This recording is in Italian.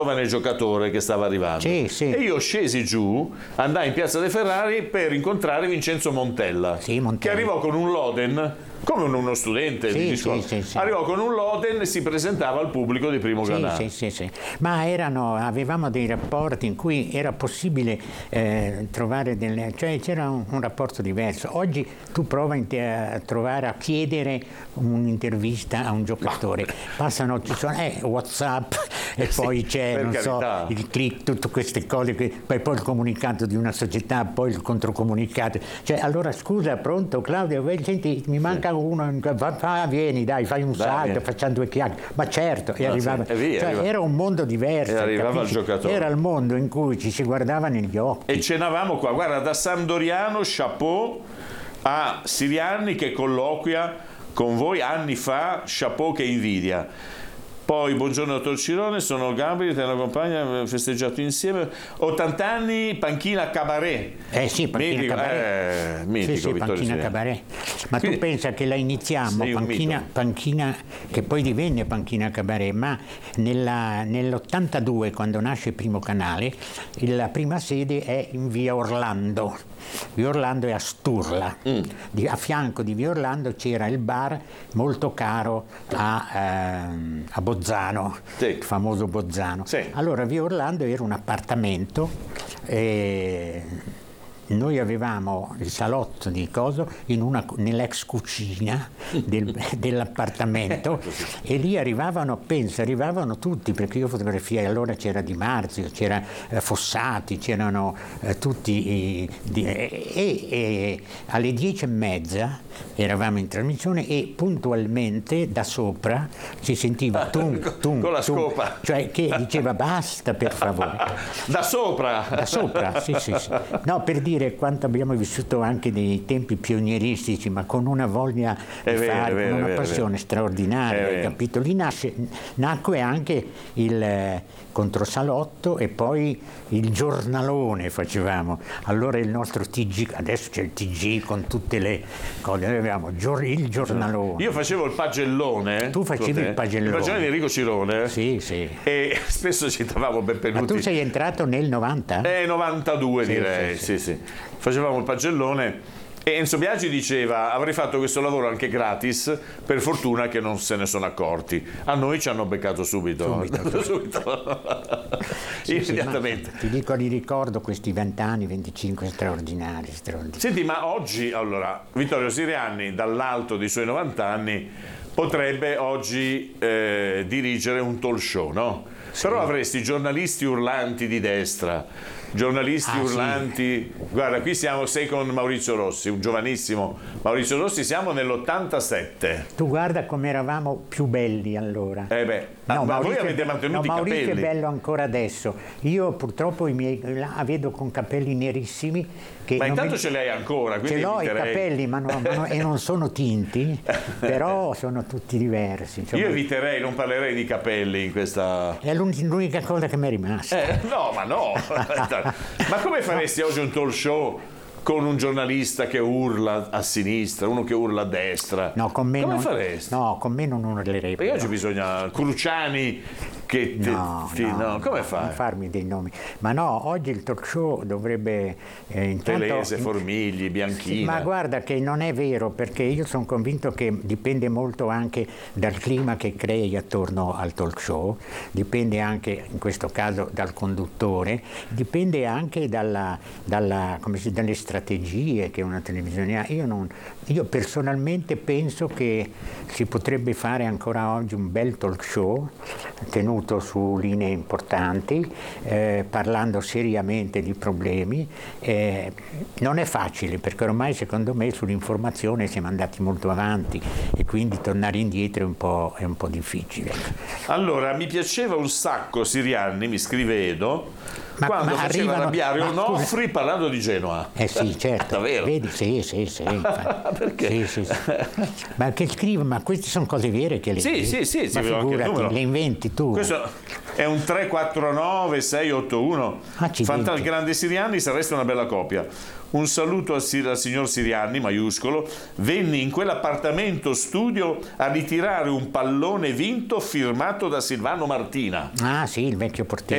giovane giocatore che stava arrivando. Sì, sì. E io scesi giù, andai in Piazza dei Ferrari per incontrare Vincenzo Montella, Sì, Montella. che arrivò con un Loden, come uno studente Sì, di scuola. sì, sì. Arrivò con un Loden e si presentava al pubblico di primo canale. Sì. Ma avevamo dei rapporti in cui era possibile trovare cioè c'era un rapporto diverso. Oggi tu prova a chiedere un'intervista a un giocatore, ci sono WhatsApp e poi c'è il click, tutte queste cose, poi il comunicato di una società, poi il controcomunicato. Cioè, allora scusa, pronto Claudio, senti, mi manca uno, vieni, dai, fai un salto, facciamo 2 chiacchiere. Ma certo, e arrivava. Era un mondo diverso. E arrivava il giocatore. Era il mondo in cui ci si guardava negli occhi. E cenavamo qua, guarda, da Sampdoriano, chapeau, a Sirianni che colloquia con voi anni fa, chapeau che invidia. Poi, buongiorno dottor Cirone, sono Gabri, te la compagna, abbiamo festeggiato insieme. 80 anni, panchina Cabaret. Sì, panchina mitico, Cabaret. Mitico, sì, panchina Cabaret. Ma quindi, tu pensa che la iniziamo, panchina che poi divenne panchina Cabaret, ma nell'82, quando nasce il primo canale, la prima sede è in via Orlando. Via Orlando è a Sturla. A fianco di via Orlando c'era il bar molto caro a Bozzano, il famoso Bozzano. Sì. Allora via Orlando era un appartamento, noi avevamo il salotto di coso nell'ex cucina dell'appartamento e lì arrivavano tutti, perché io fotografiai, allora c'era Di Marzio, c'era Fossati, c'erano tutti e alle 10:30 eravamo in trasmissione e puntualmente da sopra si sentiva tum con la scopa, cioè che diceva basta per favore. Da sopra, sì. No, per dire quanto abbiamo vissuto anche dei tempi pionieristici, ma con una voglia di fare, con una passione straordinaria, hai capito? Lì nacque anche il controsalotto e poi il giornalone facevamo. Allora il nostro TG, adesso c'è il TG con tutte le cose, noi avevamo il giornalone. Io facevo il pagellone. Tu facevi il pagellone. Il pagellone di Enrico Cirone. Sì. E spesso citavamo Benvenuti. Ma tu sei entrato nel 90? 92 direi, sì. Facevamo il pagellone e Enzo Biagi diceva avrei fatto questo lavoro anche gratis, per fortuna che non se ne sono accorti. A noi ci hanno beccato subito. Immediatamente. Ti dico, li ricordo questi 20 anni, 25 straordinari. Senti, ma oggi, allora, Vittorio Sirianni dall'alto dei suoi 90 anni potrebbe oggi dirigere un talk show, no? Sì. Però avresti giornalisti urlanti di destra, giornalisti urlanti. Sì. Guarda, qui sei con Maurizio Rossi, un giovanissimo Maurizio Rossi, siamo nell'87. Tu guarda come eravamo più belli allora. Ma voi avete mantenuto i capelli. Maurizio è bello ancora adesso. Io purtroppo i miei la vedo con capelli nerissimi. Ma intanto ce li hai ancora. Ce l'ho i capelli e non sono tinti, però sono tutti diversi. Insomma. Io eviterei, non parlerei di capelli in questa. È l'unica cosa che mi è rimasta. No. Ma come faresti oggi un talk show con un giornalista che urla a sinistra, uno che urla a destra? No, con me come faresti? No, con me non urlerei. Perché oggi bisogna Cruciani che come fai? Non farmi dei nomi. Ma no, oggi il talk show dovrebbe Telese, Formigli, Bianchina. Sì, ma guarda che non è vero, perché io sono convinto che dipende molto anche dal clima che crei attorno al talk show, dipende anche in questo caso dal conduttore, dipende anche dalle strategie che una televisione ha. Io personalmente penso che si potrebbe fare ancora oggi un bel talk show tenuto su linee importanti, parlando seriamente di problemi. Non è facile, perché ormai secondo me sull'informazione siamo andati molto avanti e quindi tornare indietro è un po' difficile. Allora, mi piaceva un sacco Sirianni, mi scrive Edo, quando faceva arrabbiare Onofri parlando di Genoa. Sì, certo. Davvero? Vedi? Sì. Perché? Sì. Ma che scrive? Ma queste sono cose vere che le scrive? Sì. Ma figurati, le inventi tu. Questo è un 349 681. Fantastico, grande Sirianni, sareste una bella coppia. Un saluto al signor Sirianni, maiuscolo. Venni in quell'appartamento studio a ritirare un pallone vinto firmato da Silvano Martina. Ah sì, il vecchio portiere.